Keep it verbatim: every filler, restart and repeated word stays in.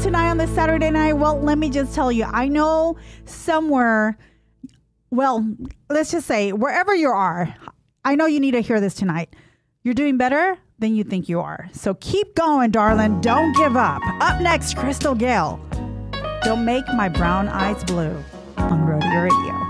tonight on this Saturday night? Well, let me just tell you, I know somewhere, well, let's just say wherever you are, I know you need to hear this tonight. You're doing better than you think you are. So keep going, darling. Don't give up. Up next, Crystal Gayle. Don't make my brown eyes blue on Rodeo Radio.